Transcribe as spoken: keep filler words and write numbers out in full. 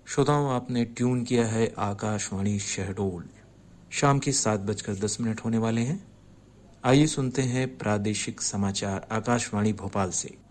श्रोताओं, आपने ट्यून किया है आकाशवाणी शहडोल। शाम के सात बजकर दस मिनट होने वाले हैं। आइए सुनते हैं प्रादेशिक समाचार आकाशवाणी भोपाल से।